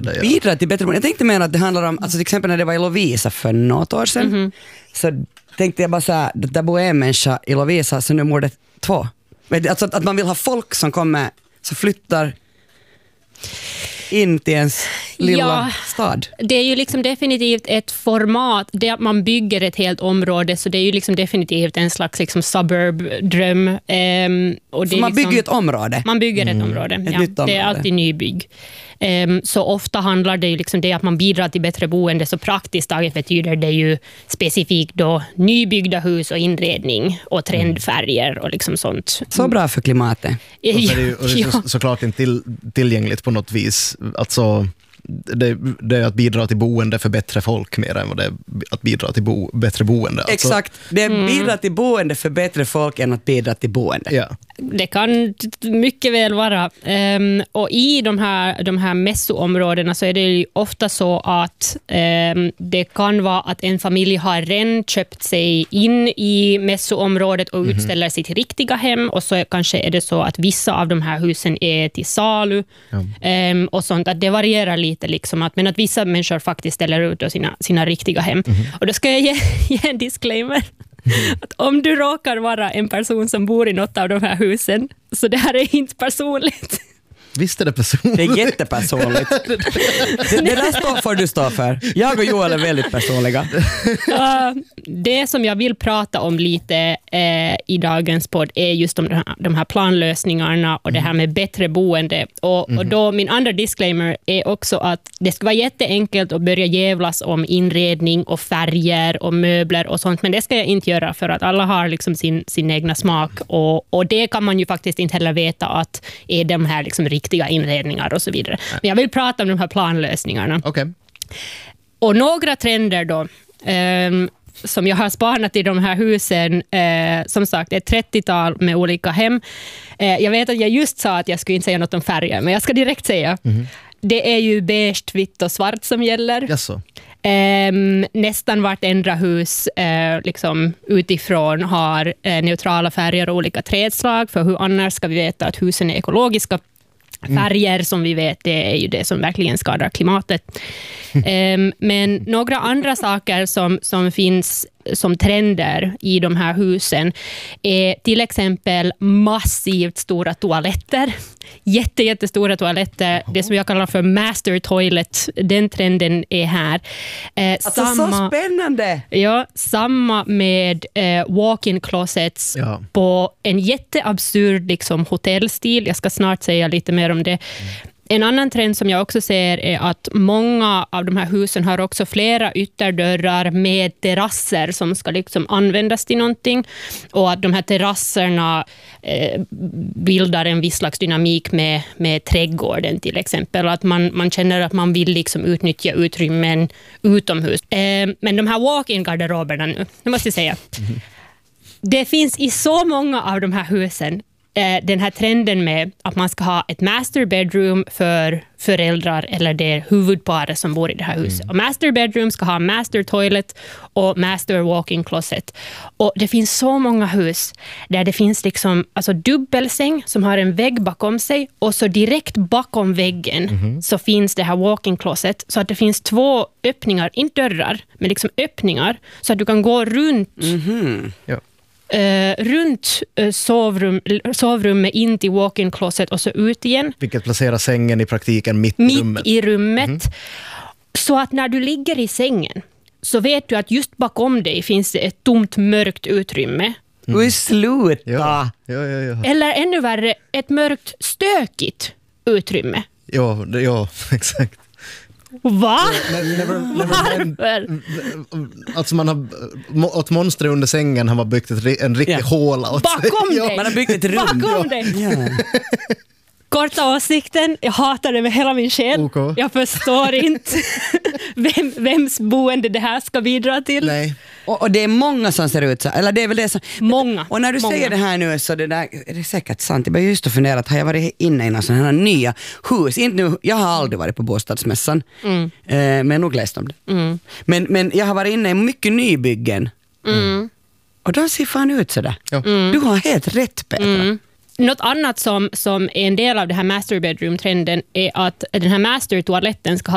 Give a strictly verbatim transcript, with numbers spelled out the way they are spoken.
boende. Ja. Bidra till bättre boende. Jag tänkte mer att det handlar om, alltså till exempel när det var i Lovisa för något år sedan, mm-hmm. så tänkte jag bara så här, där bor en människa i Lovisa, så nu mår det två. Alltså att, att man vill ha folk som kommer, som flyttar in till ens lilla ja, stad. Det är ju liksom definitivt ett format där man bygger ett helt område, så det är ju liksom definitivt en slags liksom suburb-dröm. Um, och det För man liksom, bygger ett område. Man bygger ett mm. område, ett ja. nytt område. Det är alltid nybygg. Um, så ofta handlar det ju liksom det att man bidrar till bättre boende, så praktiskt taget betyder det ju specifikt då nybyggda hus och inredning och trendfärger och liksom sånt. Så bra för klimatet. Och så är det ju och det är så, såklart inte till, tillgängligt på något vis. Alltså det, det är att bidra till boende för bättre folk mer än vad det är att bidra till bo, bättre boende. Alltså, exakt, det är mm. bidra till boende för bättre folk än att bidra till boende. Ja. Det kan mycket väl vara. Um, och i de här, de här mässoområdena så är det ju ofta så att um, det kan vara att en familj har redan köpt sig in i mässoområdet och mm-hmm. utställer sitt riktiga hem, och så kanske är det så att vissa av de här husen är till salu ja. um, och sånt, att det varierar lite liksom, att, men att vissa människor faktiskt ställer ut då sina, sina riktiga hem. Mm-hmm. Och då ska jag ge, ge en disclaimer. Att om du råkar vara en person som bor i något av de här husen, så det här är inte personligt. Visst är det personligt. Det är jättepersonligt. det, det där står för du står för. Jag och Joel är väldigt personliga. Uh, det som jag vill prata om lite uh, i dagens podd är just de här, de här planlösningarna och mm. det här med bättre boende. Och, mm. och då min andra disclaimer är också att det ska vara jätteenkelt att börja jävlas om inredning och färger och möbler och sånt, men det ska jag inte göra, för att alla har liksom sin, sin egna smak, och, och det kan man ju faktiskt inte heller veta att är de här liksom riktiga inredningar och så vidare. Men jag vill prata om de här planlösningarna. Okay. Och några trender då um, som jag har spanat i de här husen, uh, som sagt ett trettiotal med olika hem. Uh, jag vet att jag just sa att jag skulle inte säga något om färger, men jag ska direkt säga. Mm-hmm. Det är ju beige, vitt och svart som gäller. Jaså. Um, nästan vartenda hus uh, liksom, utifrån har uh, neutrala färger och olika trädslag, för hur annars ska vi veta att husen är ekologiska? Färger mm. som vi vet, det är ju det som verkligen skadar klimatet. um, men några andra saker som, som finns som trender i de här husen är till exempel massivt stora toaletter. Jätte, jättestora toaletter. Det som jag kallar för master toilet. Den trenden är här. Eh, alltså samma, så spännande! Ja, samma med eh, walk-in closets ja. På en jätteabsurd liksom, hotellstil. Jag ska snart säga lite mer om det. Mm. En annan trend som jag också ser är att många av de här husen har också flera ytterdörrar med terrasser som ska liksom användas till någonting, och att de här terrasserna eh, bildar en viss slags dynamik med, med trädgården till exempel, att man, man känner att man vill liksom utnyttja utrymmen utomhus. Eh, men de här walk-in-garderoberna nu, det måste jag säga, mm. det finns i så många av de här husen den här trenden med att man ska ha ett master bedroom för föräldrar eller det huvudparet som bor i det här huset. Mm. Och master bedroom ska ha master toilet och master walk-in closet. Och det finns så många hus där det finns liksom alltså dubbelsäng som har en vägg bakom sig, och så direkt bakom väggen mm. så finns det här walk-in closet, så att det finns två öppningar, inte dörrar, men liksom öppningar, så att du kan gå runt mm. ja. Uh, runt uh, sovrum, sovrummet in till walk-in closet och så ut igen. Vilket placerar sängen i praktiken mitt, mitt i rummet. i rummet. Mm. Så att när du ligger i sängen så vet du att just bakom dig finns det ett tomt mörkt utrymme. Mm. Och sluta! Ja. Ja, ja, ja. Eller ännu värre, ett mörkt stökigt utrymme. Ja, det, ja exakt. Va? Never, never, Varför? Alltså man har åt monster under sängen har man byggt ett, en riktig yeah. håla åt bakom sig. dig. Ja, man har byggt ett rum. Bakom dig. Ja. Korta åsikten, jag hatar det med hela min själ. Okay. Jag förstår inte vem, vems boende det här ska bidra till. Nej. Och, och det är många som ser ut så. Eller det är väl det som, många. Och när du många. säger det här nu så det där, är det säkert sant. Jag börjar just att fundera att har jag varit inne i några sådana här nya hus. Inte nu, jag har aldrig varit på bostadsmässan. Mm. Eh, men jag nog läst om det. Mm. Men, men jag har varit inne i mycket nybyggen. Mm. Och de ser fan ut sådär. Ja. Mm. Du har helt rätt, Petra. Mm. Något annat som, som är en del av det här master bedroom-trenden är att den här master-toaletten ska ha